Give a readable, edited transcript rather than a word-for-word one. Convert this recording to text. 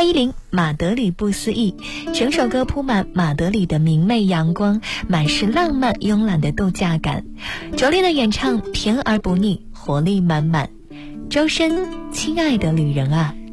蔡依林《马德里不思议》，整首歌铺满马德里的明媚阳光，满是浪漫慵懒的度假感。拙劣的演唱甜而不腻，活力满满。周深，亲爱的旅人啊。